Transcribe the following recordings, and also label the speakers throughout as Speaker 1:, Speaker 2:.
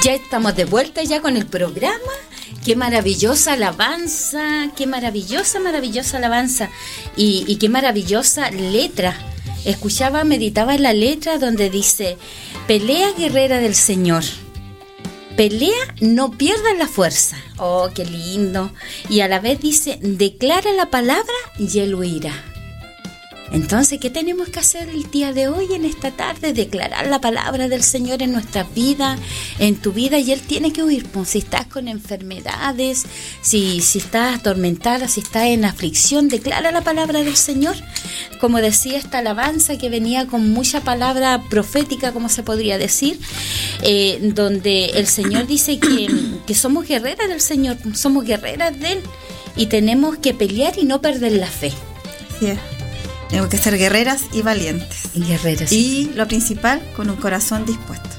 Speaker 1: Ya estamos de vuelta ya con el programa. Qué maravillosa alabanza, qué maravillosa alabanza y qué maravillosa letra. Escuchaba, meditaba en la letra donde dice: pelea, guerrera del Señor. Pelea, no pierdas la fuerza. Oh, qué lindo. Y a la vez dice: declara la palabra y él huirá. Entonces, ¿qué tenemos que hacer el día de hoy, en esta tarde? Declarar la palabra del Señor en nuestra vida, en tu vida, y Él tiene que huir. Pues, si estás con enfermedades, si estás atormentada, si estás en aflicción, declara la palabra del Señor. Como decía esta alabanza que venía con mucha palabra profética, como se podría decir, donde el Señor dice que somos guerreras del Señor, somos guerreras de Él, y tenemos que pelear y no perder la fe.
Speaker 2: Yeah. Tenemos que ser guerreras y valientes.
Speaker 1: Guerreras.
Speaker 2: Y lo principal, con un corazón dispuesto.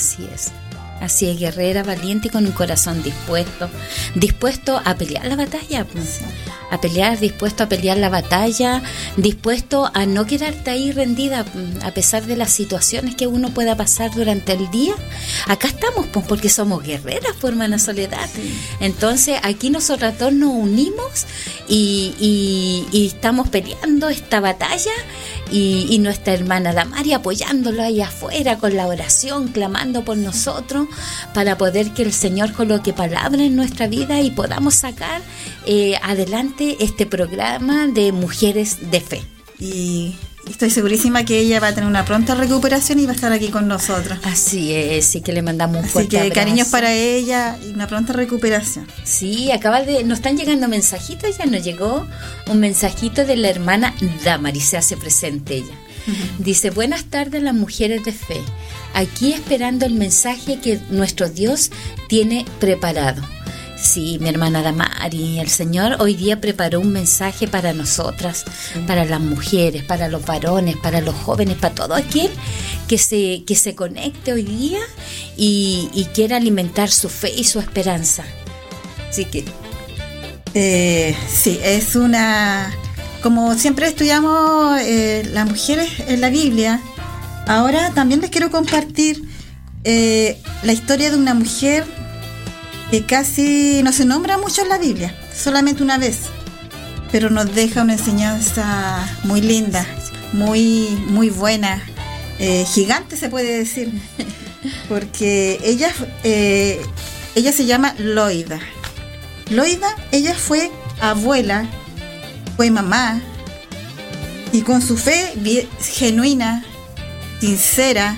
Speaker 1: Así es, guerrera, valiente y con un corazón dispuesto a pelear la batalla. Sí. A pelear, dispuesto a pelear la batalla, dispuesto a no quedarte ahí rendida a pesar de las situaciones que uno pueda pasar durante el día. Acá estamos, pues, porque somos guerreras, por hermana Soledad. Sí. Entonces aquí nosotras dos nos unimos y estamos peleando esta batalla, y nuestra hermana Damari apoyándolo ahí afuera con la oración, clamando por nosotros para poder que el Señor coloque palabra en nuestra vida y podamos sacar adelante este programa de Mujeres de Fe.
Speaker 2: Y estoy segurísima que ella va a tener una pronta recuperación y va a estar aquí con nosotros.
Speaker 1: Así es, sí, que le mandamos un fuerte abrazo.
Speaker 2: Cariños para ella y una pronta recuperación.
Speaker 1: Sí, nos están llegando mensajitos, ya nos llegó un mensajito de la hermana Damari, se hace presente ella. Uh-huh. Dice: buenas tardes, las mujeres de fe, aquí esperando el mensaje que nuestro Dios tiene preparado. Sí, mi hermana Damari, el Señor hoy día preparó un mensaje para nosotras, para las mujeres, para los varones, para los jóvenes, para todo aquel que se conecte hoy día y quiera alimentar su fe y su esperanza. Así que
Speaker 2: sí, es una... Como siempre estudiamos las mujeres en la Biblia, ahora también les quiero compartir la historia de una mujer que casi no se nombra mucho en la Biblia, solamente una vez, pero nos deja una enseñanza muy linda, muy, muy buena, gigante se puede decir, porque ella se llama Loida. Loida, ella fue abuela, fue mamá, y con su fe genuina, sincera,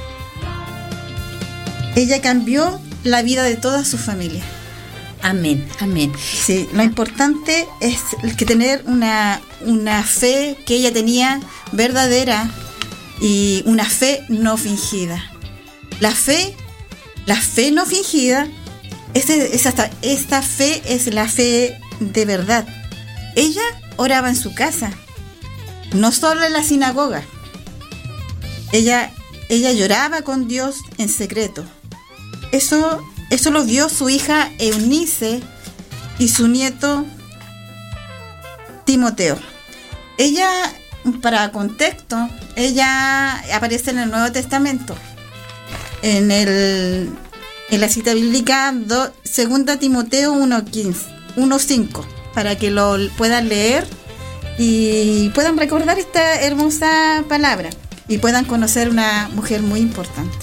Speaker 2: ella cambió la vida de toda su familia.
Speaker 1: Amén, amén.
Speaker 2: Sí, lo importante es que tener una fe que ella tenía verdadera y una fe no fingida. La fe no fingida, esta fe es la fe de verdad. Ella oraba en su casa, no solo en la sinagoga. Ella lloraba con Dios en secreto. Eso lo vio su hija Eunice y su nieto Timoteo. Ella, para contexto, ella aparece en el Nuevo Testamento, en la cita bíblica 2 Timoteo 1:5, para que lo puedan leer y puedan recordar esta hermosa palabra y puedan conocer una mujer muy importante.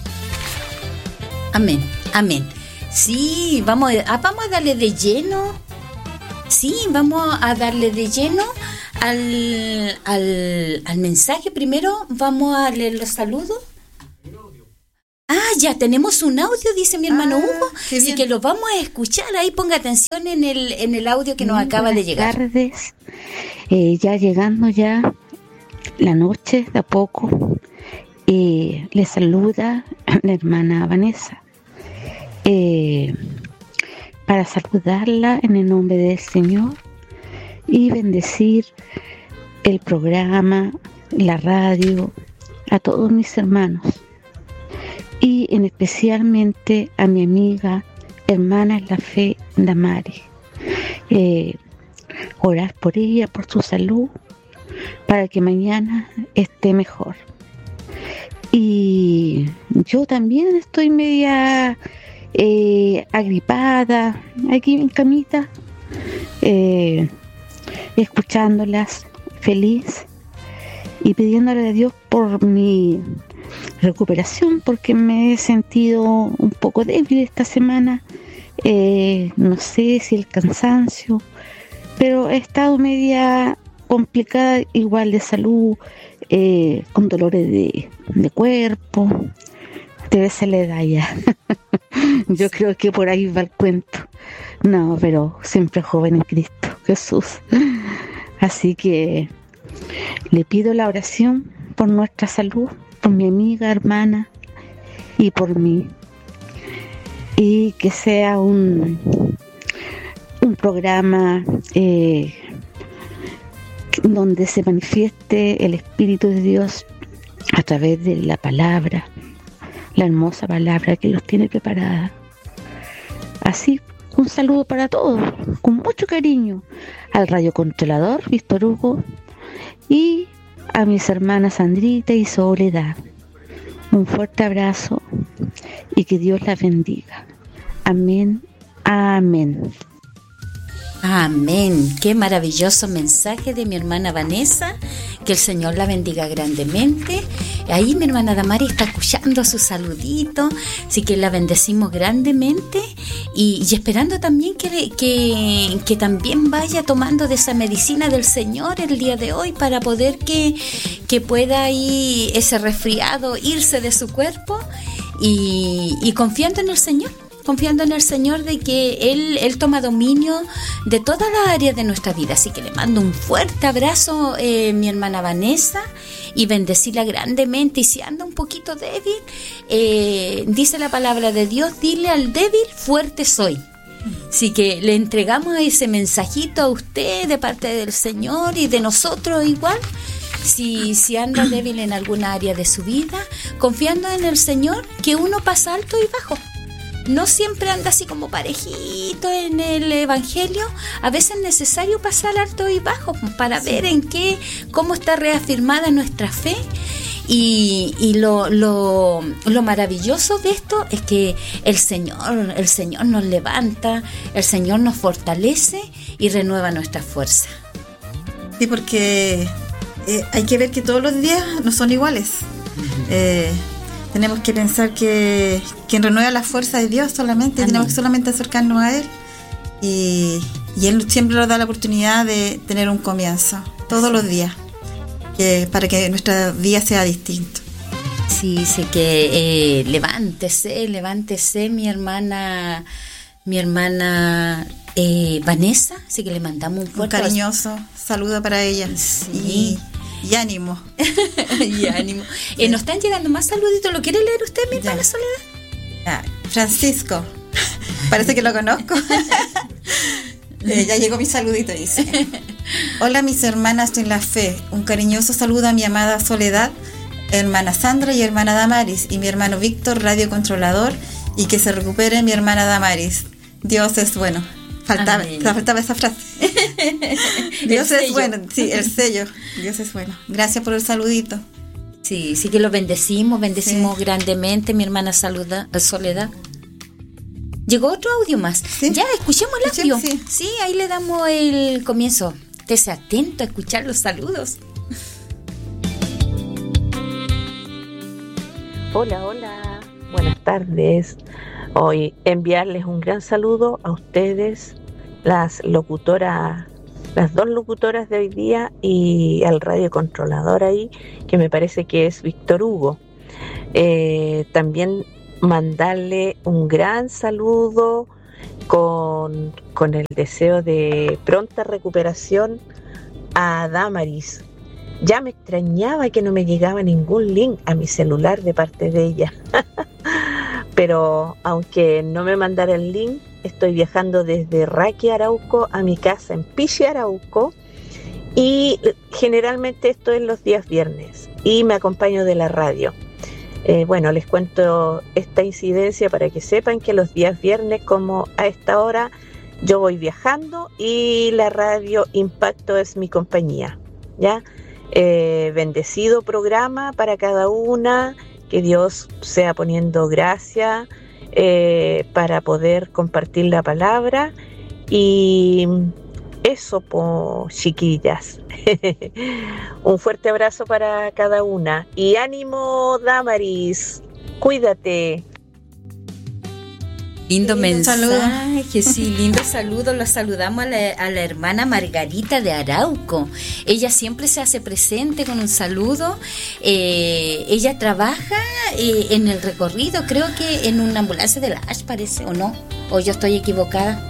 Speaker 1: Amén, amén. Sí, vamos a darle de lleno. Sí, vamos a darle de lleno al mensaje. Primero vamos a leer los saludos. Ya tenemos un audio, dice mi hermano Hugo. Así que lo vamos a escuchar. Ahí ponga atención en el audio que nos acaba de llegar.
Speaker 3: Buenas tardes. Ya llegando ya la noche de a poco. Le saluda la hermana Vanessa. Para saludarla en el nombre del Señor y bendecir el programa, la radio, a todos mis hermanos y especialmente a mi amiga, hermana en la fe, Damari. Orar por ella, por su salud, para que mañana esté mejor. Y yo también estoy media agripada, aquí en camita, escuchándolas, feliz y pidiéndole a Dios por mi recuperación, porque me he sentido un poco débil esta semana. No sé si el cansancio, pero he estado media complicada igual de salud, con dolores de cuerpo. Debe ser la edad ya. Yo creo que por ahí va el cuento. No, pero siempre joven en Cristo Jesús. Así que le pido la oración por nuestra salud, por mi amiga, hermana y por mí. Y que sea un programa donde se manifieste el Espíritu de Dios a través de la palabra, la hermosa palabra que los tiene preparada. Así, un saludo para todos, con mucho cariño, al radiocontrolador Víctor Hugo y a mis hermanas Sandrita y Soledad. Un fuerte abrazo y que Dios las bendiga. Amén, amén.
Speaker 1: Amén. Qué maravilloso mensaje de mi hermana Vanessa. Que el Señor la bendiga grandemente. Ahí mi hermana Damari está escuchando su saludito, así que la bendecimos grandemente y esperando también que también vaya tomando de esa medicina del Señor el día de hoy para poder que pueda ahí ese resfriado irse de su cuerpo y confiando en el Señor. Confiando en el Señor de que Él toma dominio de todas las áreas de nuestra vida. Así que le mando un fuerte abrazo, mi hermana Vanessa, y bendecirla grandemente. Y si anda un poquito débil, dice la palabra de Dios, dile al débil, fuerte soy. Así que le entregamos ese mensajito a usted de parte del Señor y de nosotros igual. Si anda débil en alguna área de su vida, confiando en el Señor, que uno pasa alto y bajo. No siempre anda así como parejito en el Evangelio. A veces es necesario pasar alto y bajo para ver cómo está reafirmada nuestra fe. Y lo maravilloso de esto es que el Señor nos levanta, el Señor nos fortalece y renueva nuestra fuerza.
Speaker 2: Sí, porque hay que ver que todos los días no son iguales. Tenemos que pensar que quien renueva la fuerza de Dios solamente. Amén. Tenemos que solamente acercarnos a Él y Él siempre nos da la oportunidad de tener un comienzo todos los días, para que nuestra vida sea distinto.
Speaker 1: Sí, sé que levántese mi hermana Vanessa, así que le mandamos un fuerte
Speaker 2: cariñoso saludo para ella. Sí. Y ánimo.
Speaker 1: Y ánimo. Nos están llegando más saluditos. ¿Lo quiere leer usted, mi hermana Soledad?
Speaker 2: Francisco. Parece que lo conozco. Ya llegó mi saludito, dice. Hola, mis hermanas en la fe. Un cariñoso saludo a mi amada Soledad, hermana Sandra y hermana Damaris, y mi hermano Víctor, radio controlador, y que se recupere mi hermana Damaris. Dios es bueno. Faltaba esa frase. Dios es bueno, sí, el sello. Dios es bueno. Gracias por el saludito.
Speaker 1: Sí, sí que lo bendecimos grandemente, mi hermana Soledad. Llegó otro audio más. ¿Sí? Ya, escuchemos el audio. Sí, ahí le damos el comienzo. Estése atento a escuchar los saludos.
Speaker 4: Hola, buenas tardes. Hoy enviarles un gran saludo a ustedes, las dos locutoras de hoy día y al radiocontrolador ahí, que me parece que es Víctor Hugo. También mandarle un gran saludo con el deseo de pronta recuperación a Damaris. Ya me extrañaba que no me llegaba ningún link a mi celular de parte de ella. Pero aunque no me mandara el link, estoy viajando desde Raquel, Arauco, a mi casa en Pichi, Arauco, y generalmente esto es los días viernes y me acompaño de la radio. Bueno, les cuento esta incidencia para que sepan que los días viernes, como a esta hora, yo voy viajando y la radio Impacto es mi compañía, ¿ya? Bendecido programa para cada una, que Dios sea poniendo gracia para poder compartir la palabra. Y eso, chiquillas. Un fuerte abrazo para cada una. Y ánimo, Damaris. Cuídate.
Speaker 1: Lindo mensaje, sí, lindo saludo. Los saludamos a la hermana Margarita de Arauco. Ella siempre se hace presente con un saludo. Ella trabaja en el recorrido, creo que en una ambulancia de la H, parece, ¿o no? ¿O yo estoy equivocada?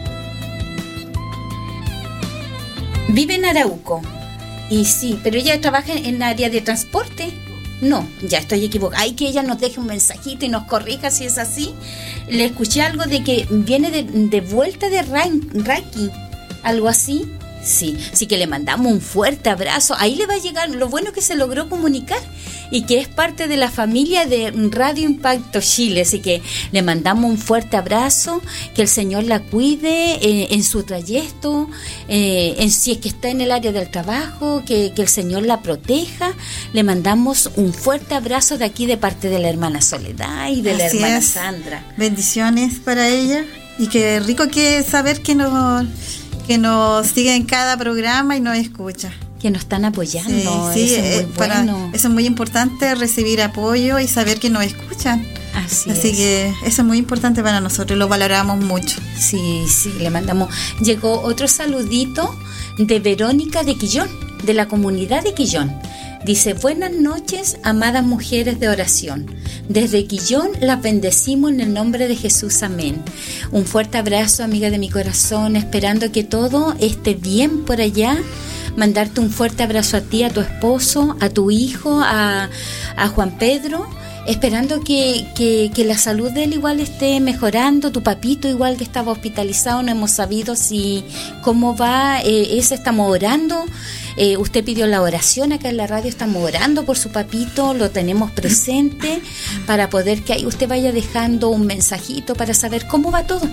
Speaker 1: Vive en Arauco. Y sí, pero ella trabaja en área de transporte. No, ya estoy equivocada. Hay que ella nos deje un mensajito y nos corrija si es así. Le escuché algo de que viene de vuelta de Raki, algo así. Sí, así que le mandamos un fuerte abrazo. Ahí le va a llegar, lo bueno que se logró comunicar y que es parte de la familia de Radio Impacto Chile. Así que le mandamos un fuerte abrazo, que el Señor la cuide en su trayecto, si es que está en el área del trabajo, que el Señor la proteja. Le mandamos un fuerte abrazo de aquí de parte de la hermana Soledad y de la hermana Sandra.
Speaker 2: Bendiciones para ella y qué rico que saber que nos sigue en cada programa y nos escucha.
Speaker 1: Que nos están apoyando.
Speaker 2: Sí,
Speaker 1: eso es muy bueno.
Speaker 2: Eso es muy importante, recibir apoyo y saber que nos escuchan. Así que eso es muy importante para nosotros, lo valoramos mucho.
Speaker 1: Sí, le mandamos. Llegó otro saludito de Verónica de Quillón, de la comunidad de Quillón. Dice: buenas noches, amadas mujeres de oración. Desde Quillón las bendecimos en el nombre de Jesús, amén. Un fuerte abrazo, amiga de mi corazón, esperando que todo esté bien por allá. Mandarte un fuerte abrazo a ti, a tu esposo, a tu hijo, a Juan Pedro, esperando que la salud de él igual esté mejorando. Tu papito igual que estaba hospitalizado, no hemos sabido cómo va, estamos orando. Usted pidió la oración acá en la radio, estamos orando por su papito, lo tenemos presente para poder que ahí usted vaya dejando un mensajito para saber cómo va todo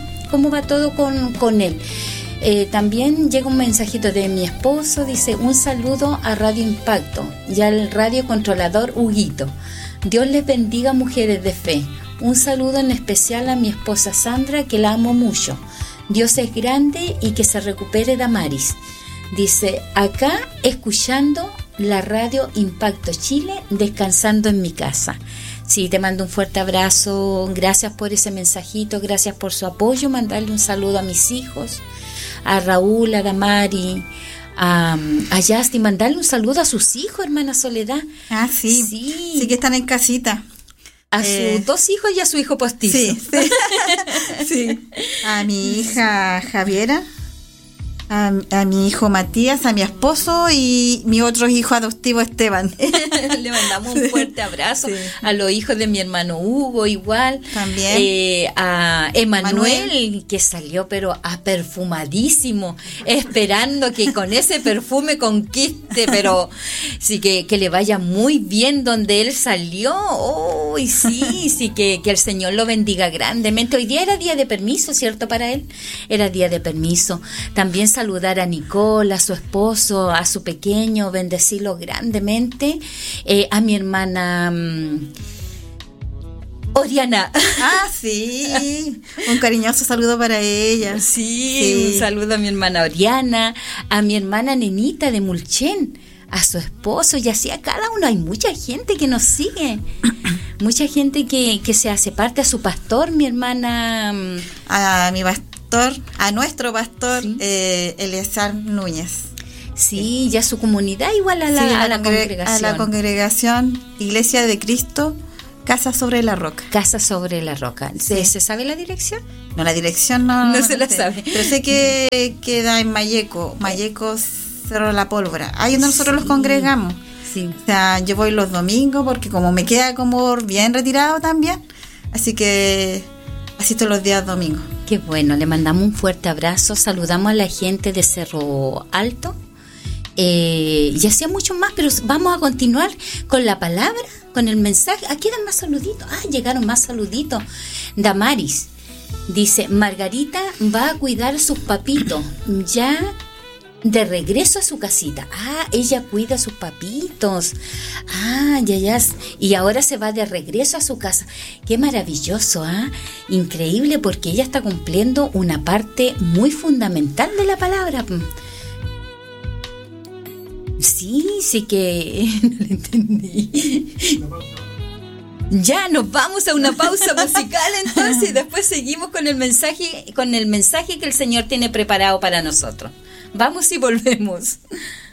Speaker 1: con él. También llega un mensajito de mi esposo, dice: un saludo a Radio Impacto y al radio controlador Huguito. Dios les bendiga, mujeres de fe. Un saludo en especial a mi esposa Sandra, que la amo mucho. Dios es grande y que se recupere Damaris. Dice: acá escuchando la radio Impacto Chile, descansando en mi casa. Sí, te mando un fuerte abrazo, gracias por ese mensajito, gracias por su apoyo. Mandarle un saludo a mis hijos, a Raúl, a Damari, a Yasti, mandarle un saludo a sus hijos, hermana Soledad.
Speaker 2: Sí, que están en casita.
Speaker 1: A sus dos hijos y a su hijo postizo.
Speaker 2: Sí. A mi hija Javiera, a mi hijo Matías, a mi esposo y mi otro hijo adoptivo Esteban.
Speaker 1: Le mandamos un fuerte abrazo. A los hijos de mi hermano Hugo igual.
Speaker 2: También.
Speaker 1: A Emanuel, que salió pero aperfumadísimo, esperando que con ese perfume conquiste, pero sí que le vaya muy bien donde él salió. Sí, que el Señor lo bendiga grandemente. Hoy día era día de permiso, ¿cierto? Para él era día de permiso. También saludar a Nicole, a su esposo, a su pequeño, bendecirlo grandemente. A mi hermana Oriana.
Speaker 2: Sí. Un cariñoso saludo para ella.
Speaker 1: Sí, un saludo a mi hermana Oriana, a mi hermana Nenita de Mulchen, a su esposo, y así a cada uno. Hay mucha gente que nos sigue. Mucha gente que se hace parte, a su pastor, mi hermana.
Speaker 2: A mi pastor. A nuestro pastor, Eleazar Núñez.
Speaker 1: Sí, ya su comunidad igual a la congregación.
Speaker 2: A la congregación Iglesia de Cristo, Casa sobre la Roca.
Speaker 1: Casa sobre la Roca. ¿Se sabe la dirección?
Speaker 2: No, la dirección no
Speaker 1: se la sabe.
Speaker 2: Pero sé que queda en Malleco, Cerro La Pólvora. Ahí donde nosotros los congregamos.
Speaker 1: Sí.
Speaker 2: O sea, yo voy los domingos porque como me queda como bien retirado también, así que asisto los días domingos.
Speaker 1: Qué bueno, le mandamos un fuerte abrazo, saludamos a la gente de Cerro Alto y hacía mucho más, pero vamos a continuar con la palabra, con el mensaje. Aquí dan más saluditos, llegaron más saluditos. Damaris dice: Margarita va a cuidar a sus papitos, ya De regreso a su casita. Ella cuida a sus papitos. Ya. Y ahora se va de regreso a su casa. Qué maravilloso, increíble, porque ella está cumpliendo una parte muy fundamental de la palabra. Sí que no lo entendí. Ya, nos vamos a una pausa musical entonces, y después seguimos con el mensaje que el Señor tiene preparado para nosotros. Vamos y volvemos.